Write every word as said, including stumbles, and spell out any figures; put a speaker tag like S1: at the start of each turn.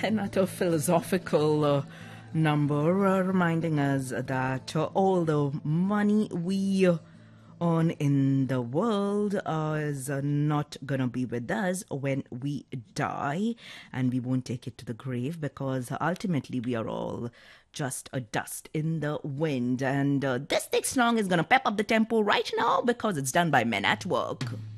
S1: not a philosophical uh, number, uh, reminding us that uh, all the money we uh, earn in the world uh, is uh, not going to be with us when we die, and we won't take it to the grave because ultimately we are all just a dust in the wind. And uh, this next song is going to pep up the tempo right now because it's done by Men at Work.